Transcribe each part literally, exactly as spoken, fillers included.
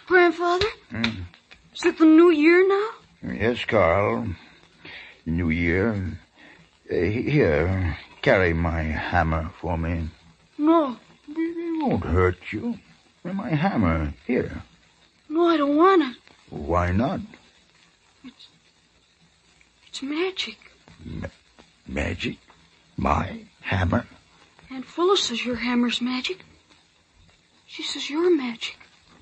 Grandfather? Hmm? Is it the new year now? Yes, Carl. New year. Uh, here, carry my hammer for me. No. It won't hurt you. My hammer. Here. No, I don't want it. Why not? It's... It's magic. Ma- magic? My hammer? Aunt Phyllis says your hammer's magic. She says you're magic.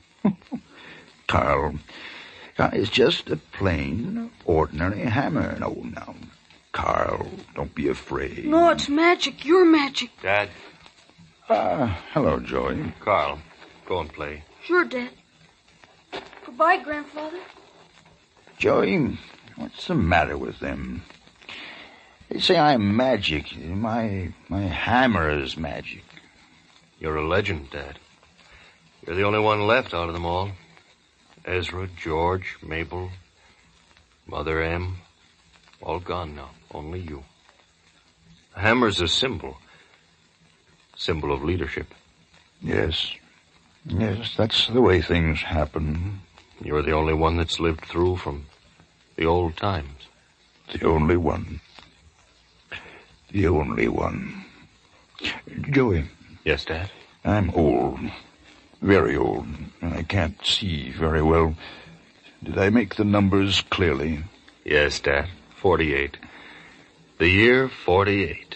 Carl, it's just a plain, ordinary hammer. No, no. Carl, don't be afraid. No, it's magic. You're magic. Dad. Ah, uh, hello, Joey. Carl, go and play. Sure, Dad. Goodbye, Grandfather. Joey, what's the matter with them? They say I'm magic. My my hammer is magic. You're a legend, Dad. You're the only one left out of them all. Ezra, George, Mabel, Mother M, all gone now. Only you. The hammer's a symbol. Symbol of leadership. Yes. Yes, that's the way things happen. You're the only one that's lived through from the old times. The only one. The only one. Joey. Yes, Dad? I'm old. Very old. I can't see very well. Did I make the numbers clearly? Yes, Dad. Forty-eight. The year forty-eight.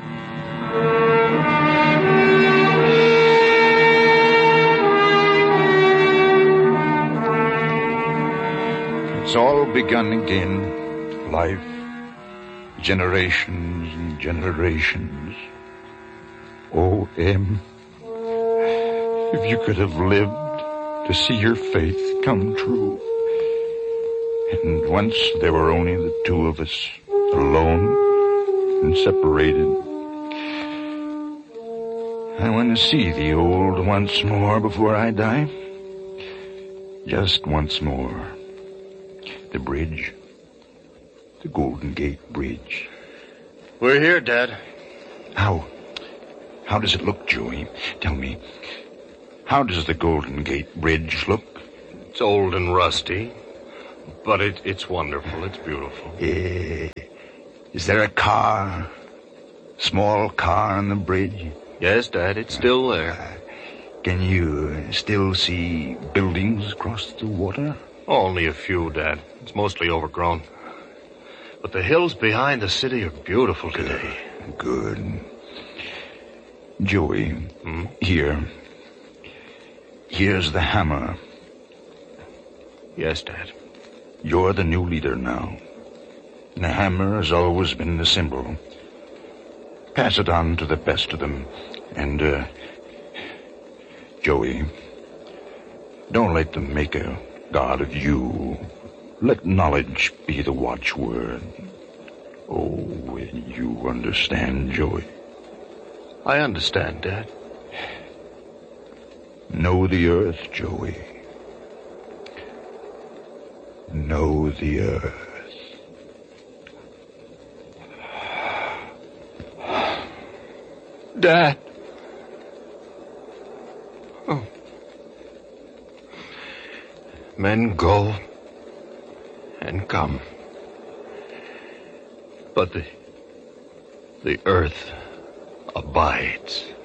It's all begun again. Life. Generations and generations. Oh, Em. If you could have lived to see your faith come true. And once there were only the two of us, alone and separated. I want to see the old once more before I die. Just once more. The bridge. The Golden Gate Bridge. We're here, Dad. How? How does it look, Joey? Tell me. How does the Golden Gate Bridge look? It's old and rusty, but it, it's wonderful. It's beautiful. Uh, is there a car? Small car on the bridge? Yes, Dad, it's still there. Uh, can you still see buildings across the water? Only a few, Dad. It's mostly overgrown. But the hills behind the city are beautiful today. Good. Good. Joey, hmm? here. Here's the hammer. Yes, Dad. You're the new leader now. The hammer has always been the symbol. Pass it on to the best of them. And, uh, Joey, don't let them make a god of you. Let knowledge be the watchword. Oh, you understand, Joey? I understand, Dad. Know the earth, Joey. Know the earth. Dad. Oh. Men go and come. But the, the earth abides.